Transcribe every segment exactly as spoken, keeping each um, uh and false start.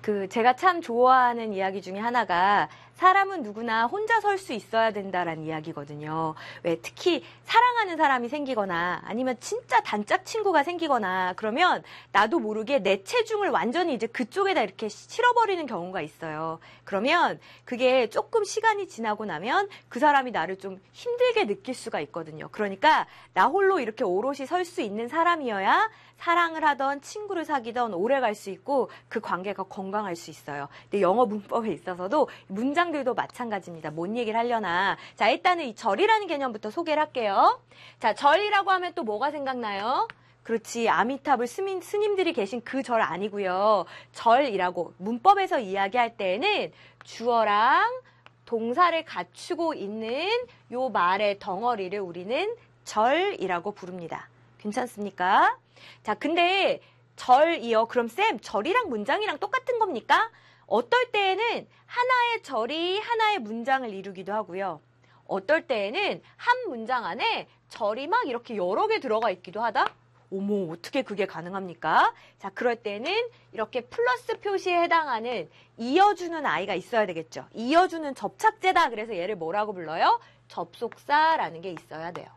그 제가 참 좋아하는 이야기 중에 하나가 사람은 누구나 혼자 설 수 있어야 된다라는 이야기거든요. 왜 특히 사랑하는 사람이 생기거나 아니면 진짜 단짝 친구가 생기거나 그러면 나도 모르게 내 체중을 완전히 이제 그쪽에다 이렇게 실어버리는 경우가 있어요. 그러면 그게 조금 시간이 지나고 나면 그 사람이 나를 좀 힘들게 느낄 수가 있거든요. 그러니까 나 홀로 이렇게 오롯이 설 수 있는 사람이어야 사랑을 하던 친구를 사귀던 오래 갈 수 있고 그 관계가 건강할 수 있어요. 근데 영어 문법에 있어서도 문장들도 마찬가지입니다. 뭔 얘기를 하려나. 자, 일단은 이 절이라는 개념부터 소개를 할게요. 자, 절이라고 하면 또 뭐가 생각나요? 그렇지. 아미타불 스님, 스님들이 계신 그 절 아니고요. 절이라고 문법에서 이야기할 때에는 주어랑 동사를 갖추고 있는 요 말의 덩어리를 우리는 절이라고 부릅니다. 괜찮습니까? 자, 근데 절이요. 그럼 쌤, 절이랑 문장이랑 똑같은 겁니까? 어떨 때에는 하나의 절이 하나의 문장을 이루기도 하고요. 어떨 때에는 한 문장 안에 절이 막 이렇게 여러 개 들어가 있기도 하다? 어머, 어떻게 그게 가능합니까? 자, 그럴 때는 이렇게 플러스 표시에 해당하는 이어주는 아이가 있어야 되겠죠. 이어주는 접착제다. 그래서 얘를 뭐라고 불러요? 접속사라는 게 있어야 돼요.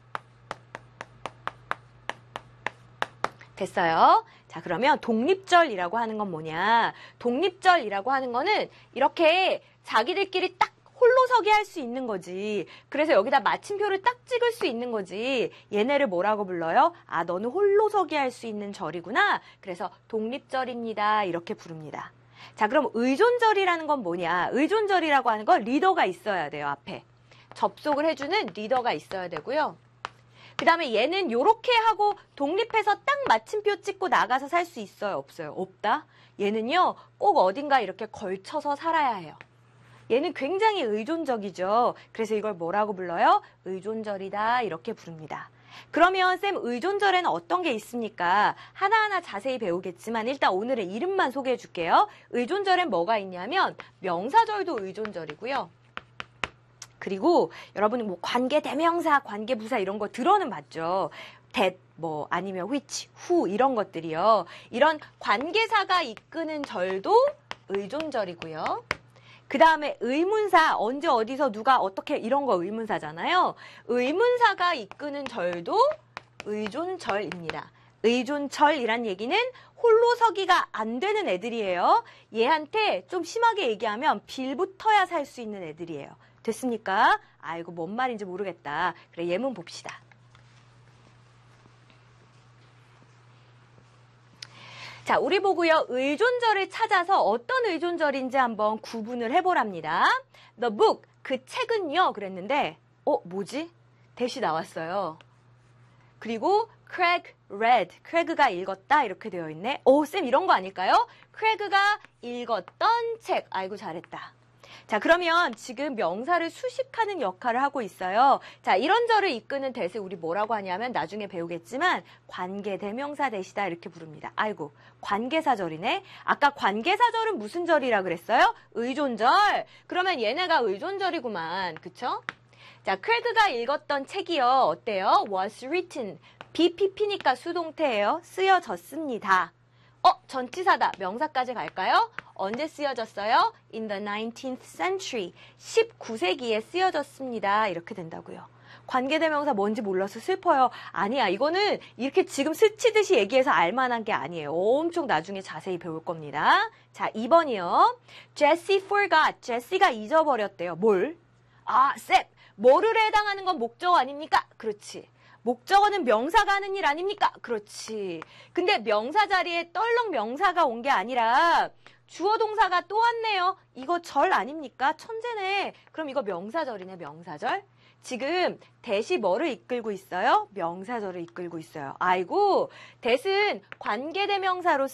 됐어요? 자, 그러면 독립절이라고 하는 건 뭐냐? 독립절이라고 하는 거는 이렇게 자기들끼리 딱 홀로서기 할 수 있는 거지. 그래서 여기다 마침표를 딱 찍을 수 있는 거지. 얘네를 뭐라고 불러요? 아, 너는 홀로서기 할 수 있는 절이구나. 그래서 독립절입니다. 이렇게 부릅니다. 자, 그럼 의존절이라는 건 뭐냐? 의존절이라고 하는 건 리더가 있어야 돼요, 앞에. 접속을 해주는 리더가 있어야 되고요. 그 다음에 얘는 요렇게 하고 독립해서 딱 마침표 찍고 나가서 살 수 있어요? 없어요? 없다? 얘는요, 꼭 어딘가 이렇게 걸쳐서 살아야 해요. 얘는 굉장히 의존적이죠. 그래서 이걸 뭐라고 불러요? 의존절이다. 이렇게 부릅니다. 그러면 쌤, 의존절에는 어떤 게 있습니까? 하나하나 자세히 배우겠지만 일단 오늘의 이름만 소개해 줄게요. 의존절엔 뭐가 있냐면 명사절도 의존절이고요. 그리고 여러분이 뭐 관계 대명사, 관계 부사 이런 거 들어는 봤죠. that, 뭐 아니면 which, who 이런 것들이요. 이런 관계사가 이끄는 절도 의존절이고요. 그 다음에 의문사, 언제 어디서 누가 어떻게 이런 거 의문사잖아요. 의문사가 이끄는 절도 의존절입니다. 의존절이란 얘기는 홀로서기가 안 되는 애들이에요. 얘한테 좀 심하게 얘기하면 빌붙어야 살 수 있는 애들이에요. 됐습니까? 아이고, 뭔 말인지 모르겠다. 그래, 예문 봅시다. 자, 우리 보고요. 의존절을 찾아서 어떤 의존절인지 한번 구분을 해보랍니다. The book, 그 책은요. 그랬는데, 어, 뭐지? 대시 나왔어요. 그리고 Craig read, 크레그가 읽었다 이렇게 되어 있네. 오, 쌤 이런 거 아닐까요? 크레그가 읽었던 책. 아이고, 잘했다. 자, 그러면 지금 명사를 수식하는 역할을 하고 있어요. 자, 이런 절을 이끄는 대세 우리 뭐라고 하냐면 나중에 배우겠지만 관계대명사 대시다 이렇게 부릅니다. 아이고, 관계사절이네. 아까 관계사절은 무슨 절이라 그랬어요? 의존절. 그러면 얘네가 의존절이구만. 그쵸? 자, 크레그가 읽었던 책이요. 어때요? was written. 비피피니까 수동태예요. 쓰여졌습니다. 어, 전치사다. 명사까지 갈까요? 언제 쓰여졌어요? In the nineteenth century. 십구 세기에 쓰여졌습니다. 이렇게 된다고요. 관계대명사 뭔지 몰라서 슬퍼요. 아니야. 이거는 이렇게 지금 스치듯이 얘기해서 알만한 게 아니에요. 엄청 나중에 자세히 배울 겁니다. 자, 이 번이요. Jessie forgot. 제시가 잊어버렸대요. 뭘? 아, 쌤. 뭐를 해당하는 건 목적어 아닙니까? 그렇지. 목적어는 명사가 하는 일 아닙니까? 그렇지. 근데 명사 자리에 떨렁 명사가 온 게 아니라 주어 동사가 또 왔네요. 이거 절 아닙니까? 천재네. 그럼 이거 명사절이네, 명사절. 지금 대시 뭐를 이끌고 있어요? 명사절을 이끌고 있어요. 아이고, 대신 관계대명사로